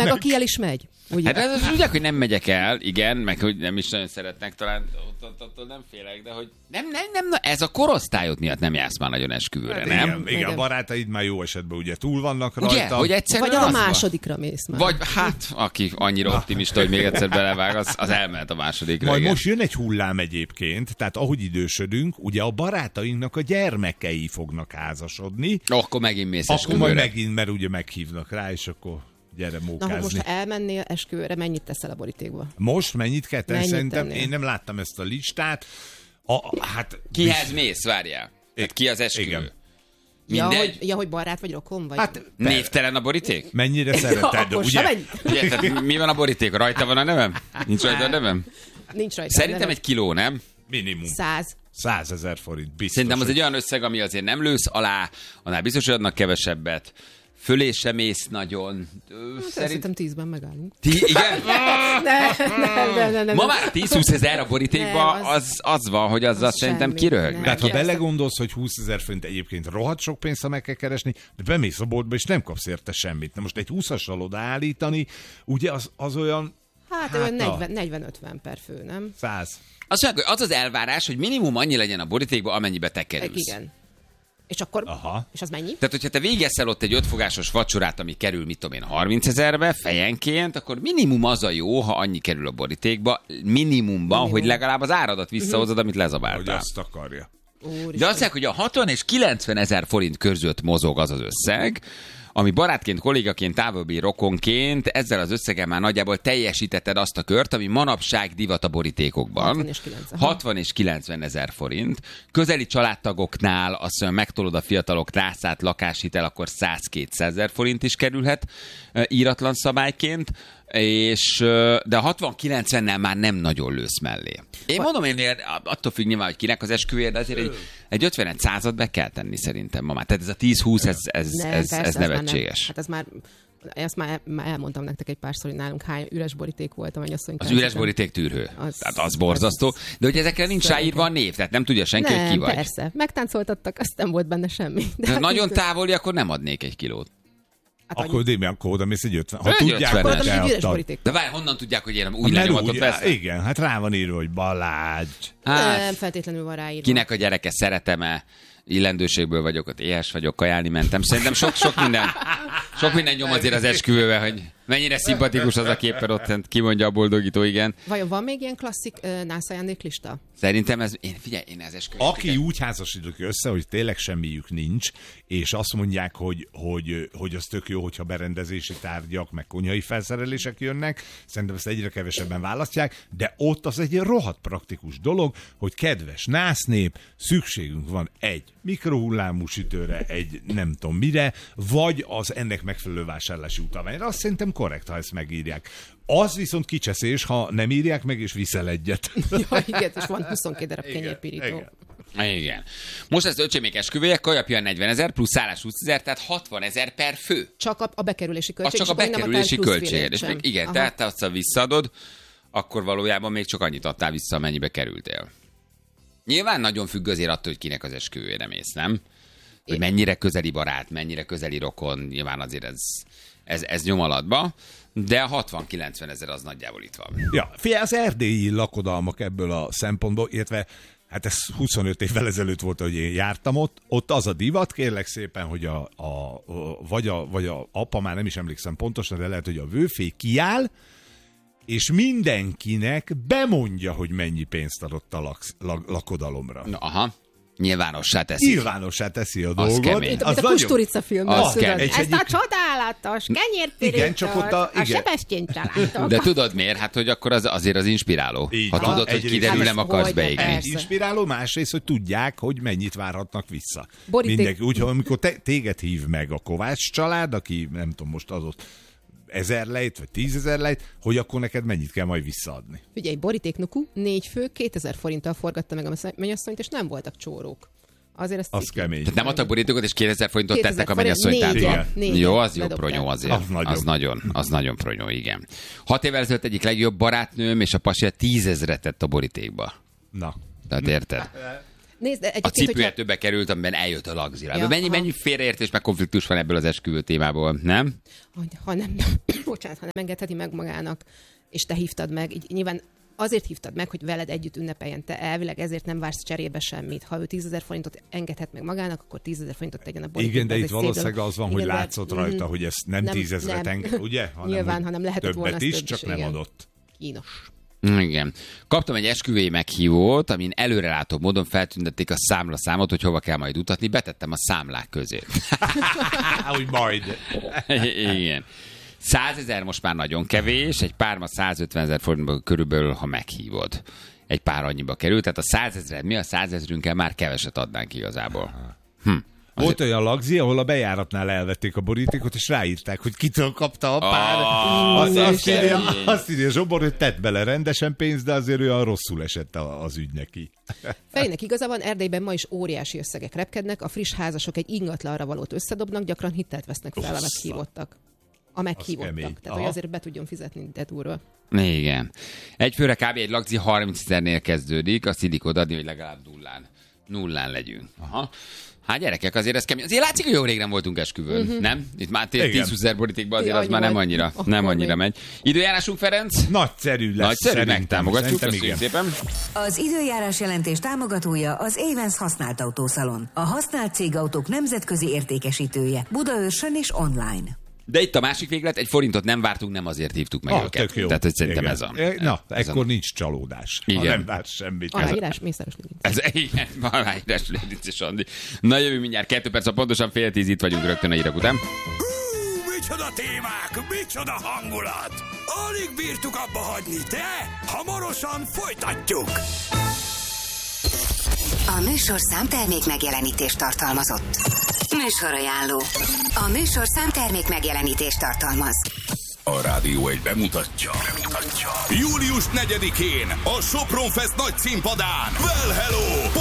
Meg aki el is megy. Ugye? Hát ez ugye, hogy nem megyek el, igen, meg hogy nem is nagyon szeretnek, talán attól nem félek, de hogy nem, ez a korosztályod miatt nem jársz már nagyon esküvőre, Hát nem? Igen, a barátaid már jó esetben ugye túl vannak rajta. Ugye, hogy egyszerűen Vagy a az másodikra mész már. Vagy hát, aki annyira optimista, hogy még egyszer belevág, az elmehet a másodikra. Majd igen. most jön egy hullám egyébként, tehát ahogy idősödünk, ugye a barátainknak a gyermekei fognak házasodni. Akkor megint mész Akkor majd esküvőre. megint, mert ugye meghívnak rá, és akkor gyere Na, mókázni. most ha elmennél esküvőre, mennyit teszel a borítékba? Most mennyit kell tenni? Mennyit Szerintem tennél? én nem láttam ezt a listát. Hát Kihez mész, várjál? Hát ki az esküvő? Igen. Mindegy? Hogy barát vagy rokon? Vagy... Hát Névtelen a boríték? mennyire szereted, akkor ugye? se menj. Ugye, tehát mi van a boríték? Rajta van a nevem? Nincs rajta a nevem? Nincs rajta. Szerintem egy kiló, nem? Minimum. 100. 100 000 forint, biztos. Szerintem az egy olyan összeg, ami azért nem lősz alá, annál biztos, hogy adnak kevesebbet. Fölé sem mész nagyon. Szerintem 10-ben megállunk. Igen? Nem. Ma már 10-20 ezer a borítékba, Nem, az van, hogy azzal az szerintem semmi, kiröhög. nem. Tehát ha Persze. belegondolsz, hogy 20 000 forint egyébként rohadt sok pénzt, ha meg kell keresni, de bemész a boltba, és nem kapsz érte semmit. Na most egy 20-assal odaállítani, ugye az olyan Hát olyan 40-50 per fő, nem? 100. Azt mondják, hogy az az elvárás, hogy minimum annyi legyen a borítékban, amennyibe te kerülsz. Igen. És akkor... Aha. És az mennyi? Tehát, hogyha te végeszel ott egy 5 fogásos vacsorát, ami kerül, mit tudom én, 30 000-be fejenként, akkor minimum az a jó, ha annyi kerül a borítékba, minimumban, hogy legalább az áradat visszahozod, amit Hogy lezabáltál. azt akarja. De azt mondják, hogy a 60 és 90 000 forint között mozog az az összeg, ami barátként, kollégaként, távolbbi rokonként ezzel az összeggel már nagyjából teljesítetted azt a kört, ami manapság divat a borítékokban. 60 és 90. 60 és 90 000 forint. Közeli családtagoknál azt mondja, megtolod a fiatalok nászát, lakáshitel, akkor 100-200 000 forint is kerülhet íratlan szabályként, és, de a 60-90-nel már nem nagyon lősz mellé. Én mondom, én attól függ nyilván, hogy kinek az esküvője, de azért egy 50-100-at be kell tenni szerintem ma már. Tehát ez a 10-20, ez nevetséges. Hát ez már... Ezt már elmondtam nektek egy párszor, hogy nálunk hány üres boríték volt, amely azt mondja. Az üres boríték tűrhő. Tehát az borzasztó. De hogy ezekre nincs ráírva a név, tehát nem tudja senki, hogy ki vagy. Persze. Megtáncoltattak, azt nem volt benne semmi. De hát nagyon távoli, akkor nem adnék egy kilót. Akkor akkor oda mész egy 50. Ha Egy tudják, 50-es. hogy Oda egy üres te boríték. De várj, honnan tudják, hogy én új Mert lenyomatot úgy, veszem? igen, hát rá van írva, hogy Balázs. Hát, Nem feltétlenül van ráírva. kinek a gyereke, szeretem-e, illendőségből vagyok, ott éhes vagyok, kajálni mentem. Szerintem sok minden nyom azért az esküvőbe, hogy mennyire szimpatikus az a képen ott, kimondja a boldogító, igen. Vajon van még ilyen klasszik nász ajándéklista? Szerintem ez, én az esküvőt. Aki úgy házasítok össze, hogy tényleg semmiük nincs, és azt mondják, hogy az tök jó, hogyha berendezési tárgyak, meg konyhai felszerelések jönnek, szerintem ezt egyre kevesebben választják, de ott az egy rohadt praktikus dolog, hogy kedves násznép, szükségünk van egy mikrohullámú sütőre, egy nem tudom mire, vagy az ennek megfelelő vásárlási utalványra. Azt szerintem korrekt, ha ezt megírják. Az viszont kicseszés, ha nem írják meg, és viszel egyet. Ja, igen, és van 22 darab kenyérpirító. Igen. Most ez öcsémék esküvője, kajapja 40 000, plusz szállás 20 000, tehát 60 000 per fő. Csak a bekerülési Az költség. csak a és akkor bekerülési nem plusz költséged. filét És sem. még, igen, Aha. tehát te azt visszaadod, akkor valójában még csak annyit adtál vissza, amennyibe kerültél. Nyilván nagyon függ azért attól, hogy kinek az esküvőjére mész, nem? Hogy mennyire közeli barát, mennyire közeli rokon, nyilván azért ez nyom alatba, de a 60-90 000 az nagyjából itt van. Ja, figyelj, az erdélyi lakodalmak ebből a szempontból, illetve hát ez 25 évvel ezelőtt volt, hogy én jártam ott az a divat, kérlek szépen, hogy vagy a apa, már nem is emlékszem pontosan, de lehet, hogy a vőfé kiáll, és mindenkinek bemondja, hogy mennyi pénzt adott a lakodalomra. Na, aha. Nyilvánossá teszi. Nyilvánossá teszi a dolgot. kemény. Mint a Kusturica filmben. Az tudod? kemény. Ezt a csodálatos kenyérpirítót, Igen, csak ott a Sebestyén családok. De tudod miért? Hát, hogy akkor azért az inspiráló. Így Ha van. tudod, hogy Egyrészt- kiderül, Hát nem ez akarsz hogy, beégni. persze. Inspiráló, másrészt, hogy tudják, hogy mennyit várhatnak vissza. Boríték- Mindenki, úgyhogy amikor téged hív meg a Kovács család, aki nem tudom, most adott 1000 lejt, vagy 10 000 lejt, hogy akkor neked mennyit kell majd visszaadni. Figyelj, borítéknuku, 4 fő, 2000 forinttal forgatta meg a mennyasszonyt, és nem voltak csórók. Azért ezt Az kemény. Tehát nem adtak borítékot, és 2000 forintot 2000 tettek a forint, mennyasszonytárba. négyen. Jó, az jó Ledobták. pronyó azért. Az nagyon pronyó, igen. 6 évvel ezelőtt egyik legjobb barátnőm, és a pasja 10 000 tett a borítékba. Na. Tehát érted? Nézd, A cipője többe került, amiben eljött a lagzira. Ja, mennyi félreértés meg konfliktus van ebből az esküvő témából, nem? Ha nem engedheti meg magának, és te hívtad meg, így nyilván azért hívtad meg, hogy veled együtt ünnepeljen, te elvileg ezért nem vársz cserébe semmit. Ha ő 10 000 forintot engedhet meg magának, akkor 10 000 forintot tegyen a borítékba. Igen, de itt valószínűleg az van, hogy látszott rajta, hogy ez nem 10 000-et enged, ugye? Nyilván, hanem lehetett volna is, csak nem adott. Kínos. Igen. Kaptam egy esküvői meghívót, amin előrelátó módon feltüntették a számlaszámot, hogy hova kell majd utatni, betettem a számlák közé. Úgy majd. Igen. 100 000 most már nagyon kevés, egy párma 150 000 forintba körülbelül, ha meghívod. Egy pár annyiba került, tehát a 100 000, mi a 100 000-ünkkel már keveset adnánk igazából. Volt olyan lagzi, ahol a bejáratnál elvették a borítékot, és ráírták, hogy kitől kapta a pár. Azt írja Zsobor, hogy tett bele rendesen pénzt, de azért olyan rosszul esett az ügy neki. Ferinek igaza van, Erdélyben ma is óriási összegek repkednek, a friss házasok egy ingatlanra valót összedobnak, gyakran hitelt vesznek fel a meghívottak. Tehát, hogy azért be tudjon fizetni, de durva. Igen. Egy főre kb. Egy lagzi 30 000-nél kezdődik, azt illik odaadni, hogy legalább nullán legyünk. Aha. Hát gyerekek, azért ez kemény. Azért látszik, hogy jó rég nem voltunk esküvőn, nem? Itt már 10 000 borítékban azért az már nem annyira megy. Időjárásunk, Ferenc? Nagyszerű lesz. Nagyszerű, megtámogatjuk. Köszönjük szépen. Az időjárás jelentés támogatója az Avens használt autószalon. A használt cégautók nemzetközi értékesítője. Budaörsön és online. De itt a másik véglet, egy forintot nem vártunk, nem azért hívtuk meg őket. Tök jó. Tehát, hogy szerintem ez a... ekkor nincs csalódás. Igen. Ha nem vársz semmit. Aláírás, Mészáros Lőrinc. Igen, aláírás Lőrinc és Andi. Na jövő mindjárt 2 perc, pontosan 9:30 itt vagyunk rögtön a hírek után. Micsoda témák, micsoda hangulat! Alig bírtuk abba hagyni, de hamarosan folytatjuk! A műsorszám termék megjelenítést tartalmazott. Műsorajánló. A műsorszám termék megjelenítést tartalmaz. A Rádió egy bemutatja. Július 4-én a Sopron Fest nagy színpadán. Well, hello!